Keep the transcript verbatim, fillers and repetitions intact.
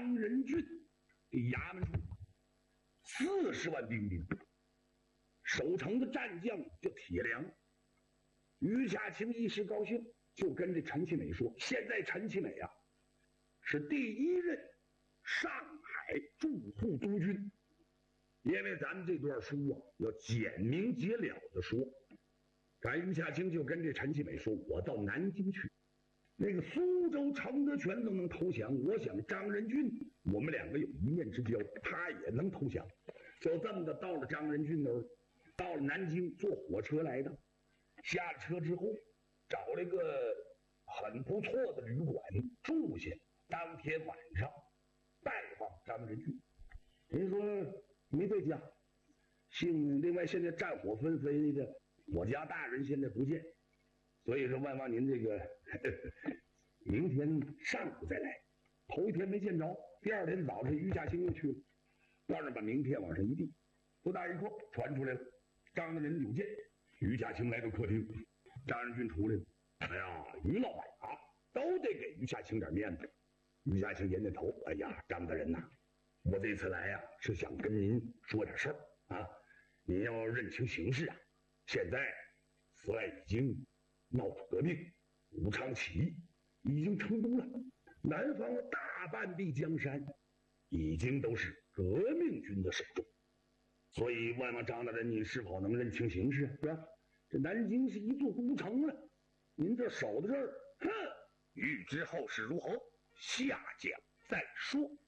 张仁俊的衙门处，四十万兵兵，守城的战将叫铁良。于夏卿一时高兴，就跟这陈其美说：“现在陈其美啊，是第一任上海驻沪督军。因为咱们这段书啊，要简明截了的说。咱于夏卿就跟这陈其美说：我到南京去，那个苏州程德全都能投降，我想张仁俊，我们两个有一面之交，他也能投降。就这么的，到了张仁俊那儿，到了南京，坐火车来的。下了车之后，找了一个很不错的旅馆住下，当天晚上拜访张仁俊。人说没在家，幸另外现在战火纷飞的，我家大人现在不见，所以说万望您这个呵呵明天上午再来。头一天没见着，第二天早上于夏卿又去了，到那把名片往上一递，不大一会儿传出来了，张大人有见。于夏卿来到客厅，张仁俊出来了。哎呀，于老板啊，都得给于夏卿点面子。于夏卿点点头。哎呀，张大人呐、啊，我这次来呀、啊，是想跟您说点事儿啊。您要认清形势啊，现在此外已经闹出革命，武昌起义已经成功了，南方大半壁江山已经都是革命军的手中。所以万望张大人，您是否能认清形势，是吧？这南京是一座孤城了，您这守在这儿，哼，欲知后事如何，下讲再说。